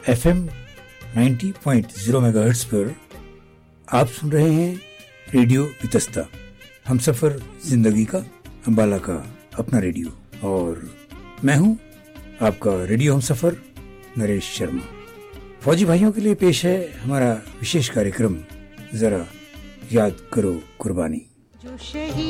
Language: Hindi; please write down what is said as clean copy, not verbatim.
FM 90.0 मेगाहर्ट्ज पर आप सुन रहे हैं रेडियो वितस्ता, हम सफर जिंदगी का, अंबाला का अपना रेडियो। और मैं हूं आपका रेडियो हम सफर नरेश शर्मा। फौजी भाइयों के लिए पेश है हमारा विशेष कार्यक्रम, जरा याद करो कुर्बानी।